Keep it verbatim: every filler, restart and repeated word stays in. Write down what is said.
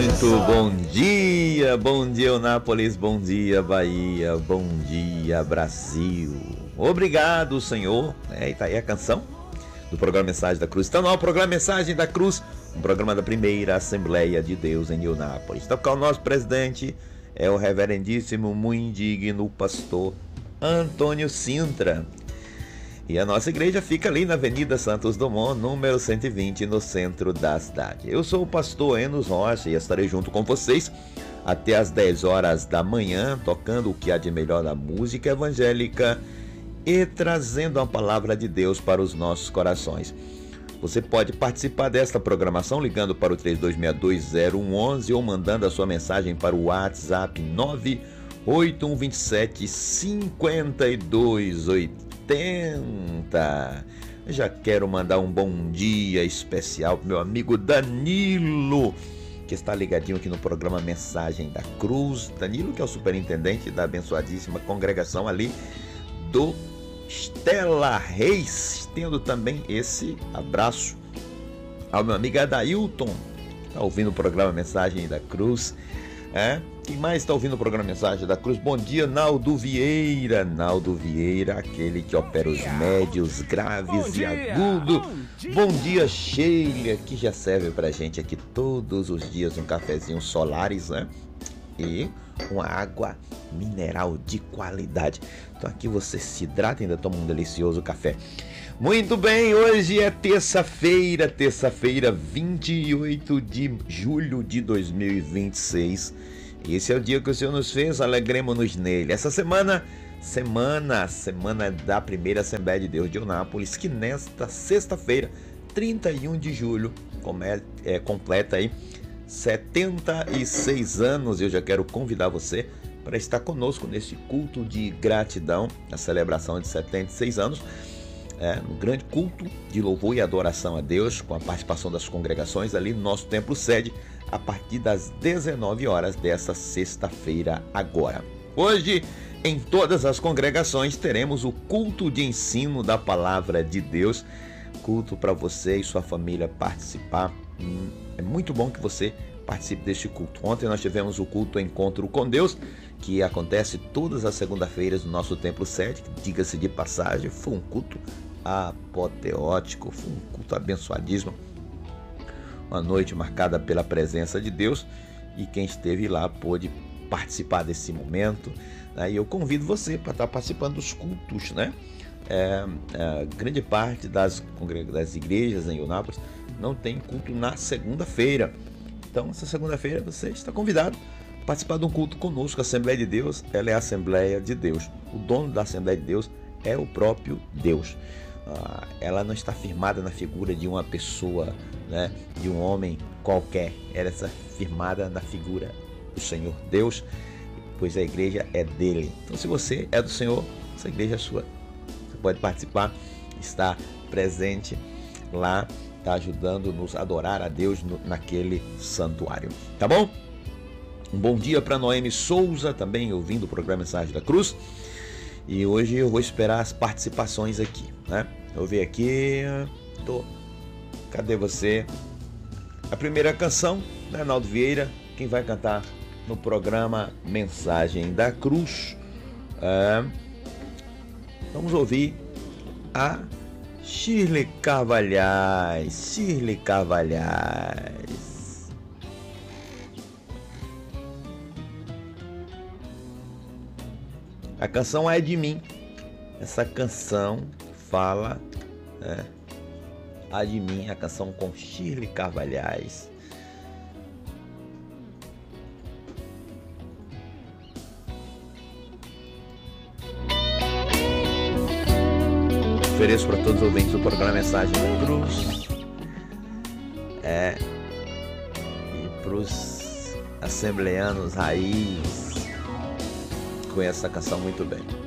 Muito bom dia, bom dia Eunápolis, bom dia Bahia, bom dia Brasil. Obrigado, Senhor. É, e tá aí a canção do programa Mensagem da Cruz. Está no ar o programa Mensagem da Cruz, um programa da primeira Assembleia de Deus em Eunápolis. Está com o nosso presidente, é o reverendíssimo, muito digno pastor Antônio Sintra. E a nossa igreja fica ali na Avenida Santos Dumont, número cento e vinte, no centro da cidade. Eu sou o pastor Enos Rocha e estarei junto com vocês até às dez horas da manhã, tocando o que há de melhor da música evangélica e trazendo a palavra de Deus para os nossos corações. Você pode participar desta programação ligando para o três dois seis dois zero um um um ou mandando a sua mensagem para o WhatsApp nove oito um dois sete cinco dois oito zero. Já quero mandar um bom dia especial para meu amigo Danilo, que está ligadinho aqui no programa Mensagem da Cruz. Danilo, que é o superintendente da abençoadíssima congregação ali do Estela Reis. Tendo também esse abraço ao meu amigo Adailton, que está ouvindo o programa Mensagem da Cruz. É? Quem mais está ouvindo o programa Mensagem da Cruz? Bom dia, Naldo Vieira. Naldo Vieira, aquele que opera os médios, graves e agudos. Bom dia. Bom dia, Sheila, que já serve pra gente aqui todos os dias um cafezinho Solaris, né? E uma água mineral de qualidade. Então aqui você se hidrata e ainda toma um delicioso café. Muito bem, hoje é terça-feira, terça-feira, vinte e oito de julho de dois mil e vinte e seis. Esse é o dia que o Senhor nos fez, alegremos-nos nele. Essa semana, semana, semana da primeira Assembleia de Deus de Eunápolis, que nesta sexta-feira, trinta e um de julho, é, completa aí setenta e seis anos. Eu já quero convidar você para estar conosco nesse culto de gratidão, a celebração de setenta e seis anos. É, um grande culto de louvor e adoração a Deus, com a participação das congregações ali no nosso templo sede, a partir das dezenove horas dessa sexta-feira agora. Hoje, em todas as congregações, teremos o culto de ensino da palavra de Deus, culto para você e sua família participar. É muito bom que você participe deste culto. Ontem nós tivemos o culto Encontro com Deus, que acontece todas as segunda-feiras no nosso templo sede, que, diga-se de passagem, foi um culto apoteótico, foi um culto abençoadíssimo, uma noite marcada pela presença de Deus, e quem esteve lá pôde participar desse momento, né? E eu convido você para estar participando dos cultos, né? É, é, grande parte das, das igrejas em Eunápolis não tem culto na segunda-feira, então essa segunda-feira você está convidado a participar de um culto conosco. A Assembleia de Deus, ela é a Assembleia de Deus, o dono da Assembleia de Deus é o próprio Deus. Ah, ela não está firmada na figura de uma pessoa, né, de um homem qualquer. Ela está firmada na figura do Senhor Deus, pois a igreja é dele. Então, se você é do Senhor, essa igreja é sua. Você pode participar, estar presente lá, está ajudando-nos a adorar a Deus no, naquele santuário. Tá bom? Um bom dia para Noemi Souza, também ouvindo o programa Mensagem da Cruz. E hoje eu vou esperar as participações aqui, né? Eu vi aqui, tô. Cadê você? A primeira canção, né, Naldo Vieira, quem vai cantar no programa Mensagem da Cruz. É... Vamos ouvir a Shirley Carvalhais. Shirley Carvalhais. A canção é de mim. Essa canção fala, né, a de mim, a canção com Shirley Carvalhais. Ofereço para todos os ouvintes do programa Mensagem da Cruz. É, e para os assembleanos raiz, conhece essa canção muito bem.